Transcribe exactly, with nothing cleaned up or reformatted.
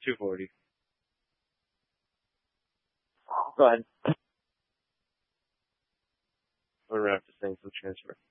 two forty. Go ahead. We're gonna have to send some transfer.